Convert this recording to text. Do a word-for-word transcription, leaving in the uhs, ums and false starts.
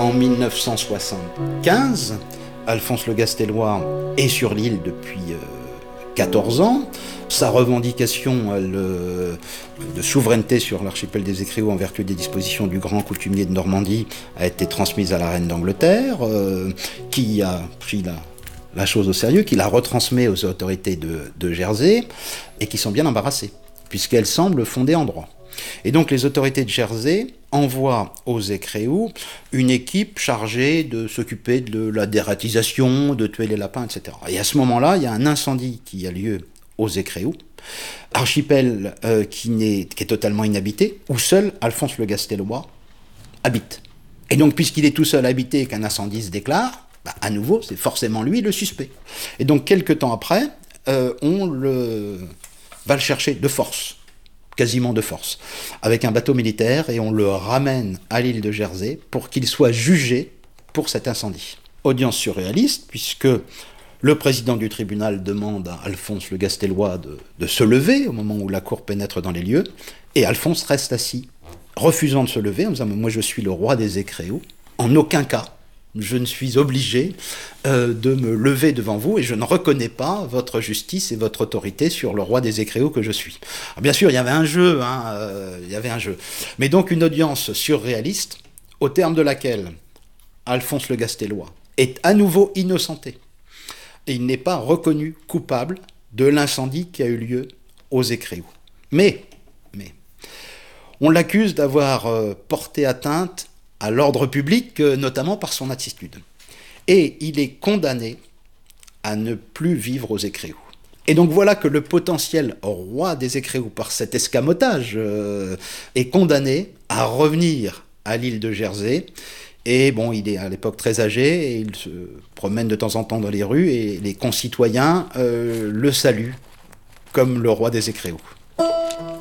En mille neuf cent soixante-quinze, Alphonse Le Gastellois est sur l'île depuis euh, quatorze ans. Sa revendication elle, euh, de souveraineté sur l'archipel des Écriaux en vertu des dispositions du grand coutumier de Normandie a été transmise à la reine d'Angleterre, euh, qui a pris la, la chose au sérieux, qui la retransmet aux autorités de, de Jersey, et qui sont bien embarrassées, puisqu'elle semble fondée en droit. Et donc les autorités de Jersey envoient aux Écréous une équipe chargée de s'occuper de la dératisation, de tuer les lapins, et cetera. Et à ce moment-là, il y a un incendie qui a lieu aux Écréous, archipel euh, qui, n'est, qui est totalement inhabité, où seul Alphonse Le Gastellois habite. Et donc puisqu'il est tout seul habité et qu'un incendie se déclare, bah, à nouveau, c'est forcément lui le suspect. Et donc quelques temps après, euh, on le... va le chercher de force. Quasiment de force, avec un bateau militaire, et on le ramène à l'île de Jersey pour qu'il soit jugé pour cet incendie. Audience surréaliste, puisque le président du tribunal demande à Alphonse Le Gastellois de, de se lever au moment où la cour pénètre dans les lieux, et Alphonse reste assis, refusant de se lever, en disant « Moi je suis le roi des Écréaux, en aucun cas je ne suis obligé euh, de me lever devant vous et je ne reconnais pas votre justice et votre autorité sur le roi des Écréaux que je suis. » Alors bien sûr, il y avait un jeu, hein, euh, il y avait un jeu. Mais donc une audience surréaliste, au terme de laquelle Alphonse Le Gastellois est à nouveau innocenté. Et il n'est pas reconnu coupable de l'incendie qui a eu lieu aux Écréaux. Mais, mais, on l'accuse d'avoir euh, porté atteinte à l'ordre public, notamment par son attitude. Et il est condamné à ne plus vivre aux Écréaux. Et donc voilà que le potentiel roi des Écréaux, par cet escamotage, euh, est condamné à revenir à l'île de Jersey. Et bon, il est à l'époque très âgé, et il se promène de temps en temps dans les rues, et les concitoyens euh, le saluent comme le roi des Écréaux.